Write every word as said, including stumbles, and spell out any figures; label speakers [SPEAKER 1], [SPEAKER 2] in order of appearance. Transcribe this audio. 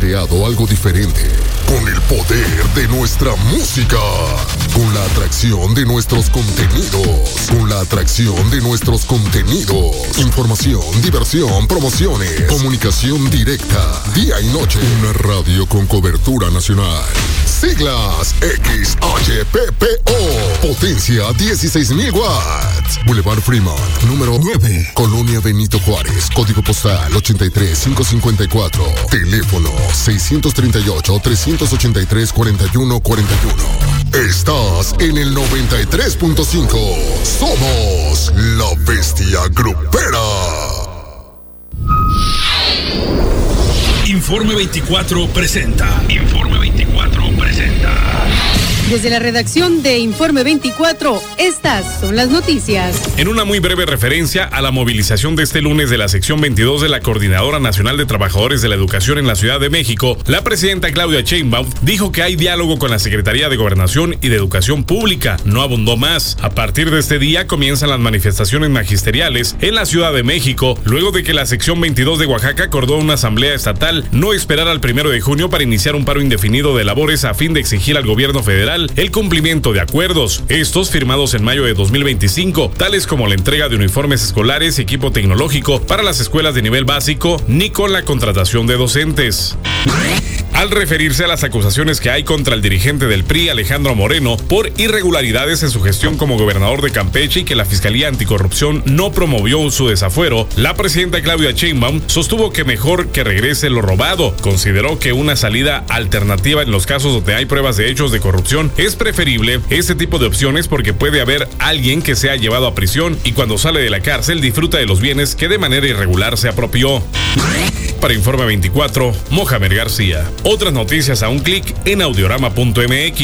[SPEAKER 1] creado algo diferente, con el poder de nuestra música, con la atracción de nuestros contenidos, con la atracción de nuestros contenidos, información, diversión, promociones, comunicación directa, día y noche, una radio con cobertura nacional. Siglas X H P P O, potencia dieciséis mil watts. Boulevard Fremont, número nueve, Colonia Benito Juárez, código postal ochenta y tres mil quinientos cincuenta y cuatro. Teléfono seiscientos treinta y ocho, trescientos ochenta y tres, cuarenta y uno cuarenta y uno. Estás en el noventa y tres punto cinco. Somos la Bestia Grupera.
[SPEAKER 2] Informe veinticuatro presenta. Informe veinticuatro presenta.
[SPEAKER 3] Desde la redacción de Informe veinticuatro, estas son las noticias.
[SPEAKER 4] En una muy breve referencia a la movilización de este lunes de la sección veintidós de la Coordinadora Nacional de Trabajadores de la Educación en la Ciudad de México, la presidenta Claudia Sheinbaum dijo que hay diálogo con la Secretaría de Gobernación y de Educación Pública. No abundó más. A partir de este día comienzan las manifestaciones magisteriales en la Ciudad de México, luego de que la sección veintidós de Oaxaca acordó una asamblea estatal no esperar al primero de junio para iniciar un paro indefinido de labores a fin de exigir al gobierno federal el cumplimiento de acuerdos, estos firmados en mayo de dos mil veinticinco, tales como la entrega de uniformes escolares y equipo tecnológico para las escuelas de nivel básico, ni con la contratación de docentes. Al referirse a las acusaciones que hay contra el dirigente del P R I, Alejandro Moreno, por irregularidades en su gestión como gobernador de Campeche y que la Fiscalía Anticorrupción no promovió su desafuero, la presidenta Claudia Sheinbaum sostuvo que mejor que regrese lo robado. Consideró que una salida alternativa en los casos donde hay pruebas de hechos de corrupción es preferible este tipo de opciones porque puede haber alguien que sea llevado a prisión y cuando sale de la cárcel disfruta de los bienes que de manera irregular se apropió. Para Informe veinticuatro, Mohamed García. Otras noticias a un clic en audiorama punto m x.